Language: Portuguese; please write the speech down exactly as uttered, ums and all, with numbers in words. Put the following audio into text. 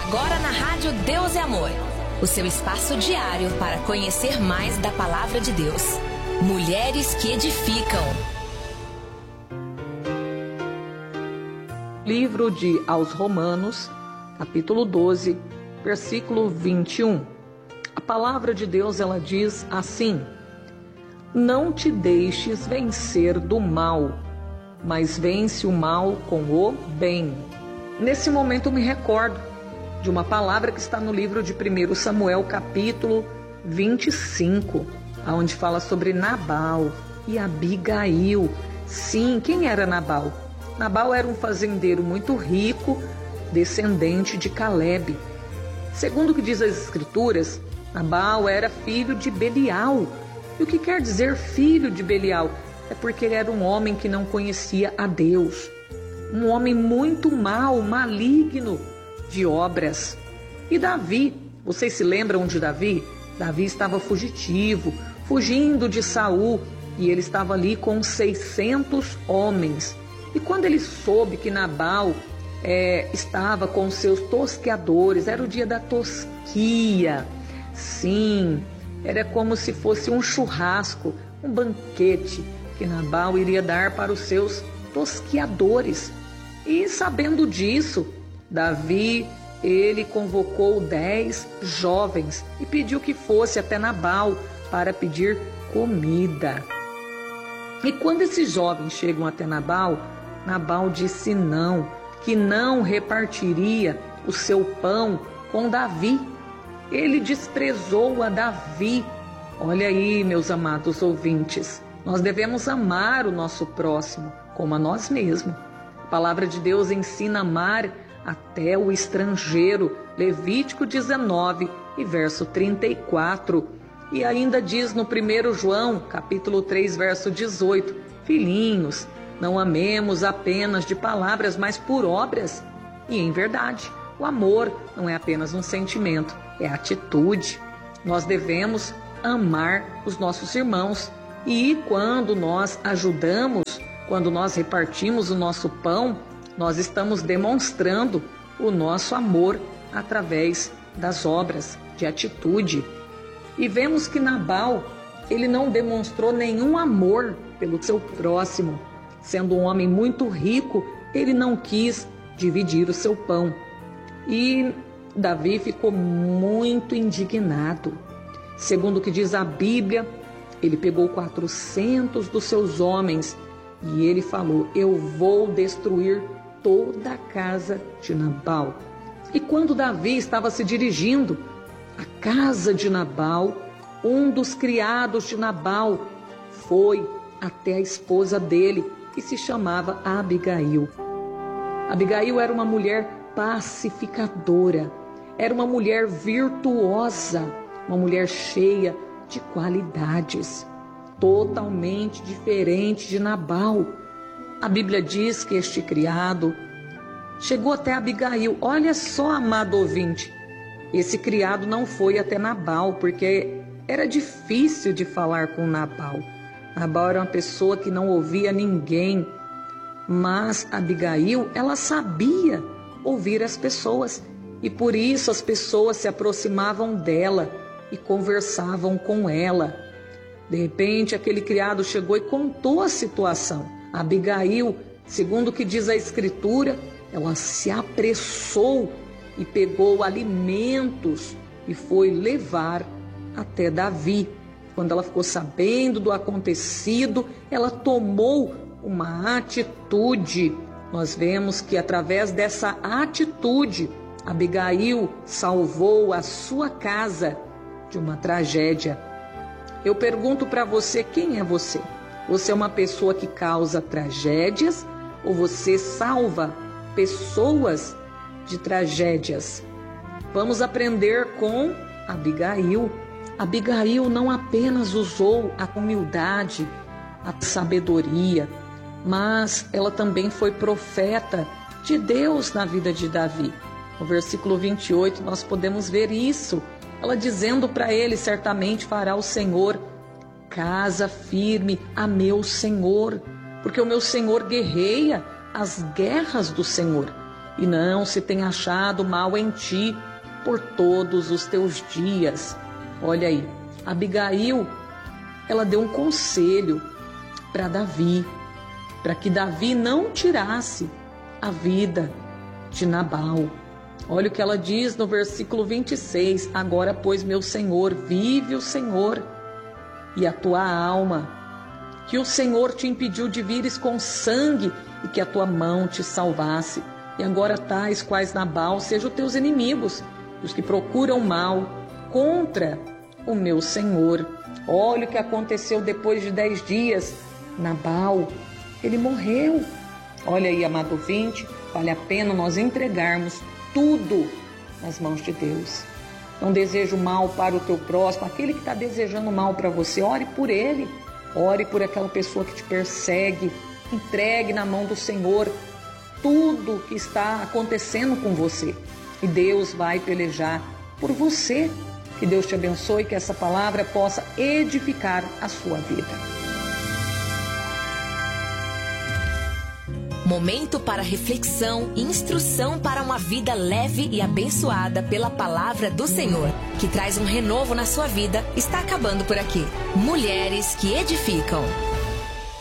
Agora na Rádio Deus é Amor, o seu espaço diário para conhecer mais da Palavra de Deus. Mulheres que edificam. Livro de aos Romanos, capítulo doze, versículo vinte e um. A palavra de Deus, ela diz assim: não te deixes vencer do mal, mas vence o mal com o bem. Nesse momento eu me recordo de uma palavra que está no livro de primeiro Samuel, capítulo vinte e cinco, onde fala sobre Nabal e Abigail. Sim, quem era Nabal? Nabal era um fazendeiro muito rico, descendente de Caleb. Segundo o que diz as Escrituras, Nabal era filho de Belial. E o que quer dizer filho de Belial? É porque ele era um homem que não conhecia a Deus. Um homem muito mau, maligno de obras. E Davi, vocês se lembram de Davi? Davi estava fugitivo, fugindo de Saul, e ele estava ali com seiscentos homens. E quando ele soube que Nabal é, estava com seus tosqueadores, era o dia da tosquia. Sim, era como se fosse um churrasco, um banquete que Nabal iria dar para os seus tosqueadores. E sabendo disso, Davi, ele convocou dez jovens e pediu que fosse até Nabal para pedir comida. E quando esses jovens chegam até Nabal, Nabal disse não, que não repartiria o seu pão com Davi. Ele desprezou a Davi. Olha aí, meus amados ouvintes, nós devemos amar o nosso próximo como a nós mesmos. A palavra de Deus ensina a amar até o estrangeiro. Levítico dezenove e verso trinta e quatro. E ainda diz no primeiro João, capítulo três, verso dezoito, filhinhos, não amemos apenas de palavras, mas por obras. E em verdade, o amor não é apenas um sentimento, é atitude. Nós devemos amar os nossos irmãos. E quando nós ajudamos, quando nós repartimos o nosso pão, nós estamos demonstrando o nosso amor através das obras, de atitude. E vemos que Nabal, ele não demonstrou nenhum amor pelo seu próximo. Sendo um homem muito rico, ele não quis dividir o seu pão. E Davi ficou muito indignado. Segundo o que diz a Bíblia, ele pegou quatrocentos dos seus homens e ele falou: eu vou destruir toda a casa de Nabal. E quando Davi estava se dirigindo à casa de Nabal, um dos criados de Nabal foi até a esposa dele, que se chamava Abigail. Abigail era uma mulher pacificadora, era uma mulher virtuosa, uma mulher cheia de qualidades, totalmente diferente de Nabal. A Bíblia diz que este criado chegou até Abigail. Olha só, amado ouvinte, esse criado não foi até Nabal, porque era difícil de falar com Nabal. Nabal era uma pessoa que não ouvia ninguém, mas Abigail, ela sabia ouvir as pessoas, e por isso as pessoas se aproximavam dela e conversavam com ela. De repente, aquele criado chegou e contou a situação. Abigail, segundo o que diz a Escritura, ela se apressou e pegou alimentos e foi levar até Davi. Quando ela ficou sabendo do acontecido, ela tomou uma atitude. Nós vemos que através dessa atitude, Abigail salvou a sua casa de uma tragédia. Eu pergunto para você, quem é você? Você é uma pessoa que causa tragédias ou você salva pessoas de tragédias? Vamos aprender com Abigail. Abigail não apenas usou a humildade, a sabedoria, mas ela também foi profeta de Deus na vida de Davi. No versículo vinte e oito nós podemos ver isso. Ela dizendo para ele: certamente fará o Senhor casa firme a meu Senhor, porque o meu Senhor guerreia as guerras do Senhor. e não se tenha achado mal em ti por todos os teus dias. Olha aí, Abigail, ela deu um conselho para Davi, para que Davi não tirasse a vida de Nabal. Olha o que ela diz no versículo vinte e seis: agora, pois, meu Senhor, vive o Senhor e a tua alma, que o Senhor te impediu de vires com sangue e que a tua mão te salvasse. E agora tais quais Nabal sejam teus inimigos, os que procuram mal contra o meu Senhor. Olha o que aconteceu depois de dez dias. Nabal, ele morreu. Olha aí, amado ouvinte, vale a pena nós entregarmos tudo nas mãos de Deus. Não desejo mal para o teu próximo, aquele que está desejando mal para você, ore por ele, ore por aquela pessoa que te persegue, entregue na mão do Senhor tudo que está acontecendo com você e Deus vai pelejar por você. Que Deus te abençoe, que essa palavra possa edificar a sua vida. Momento para reflexão e instrução para uma vida leve e abençoada pela palavra do Senhor, que traz um renovo na sua vida, está acabando por aqui. Mulheres que edificam.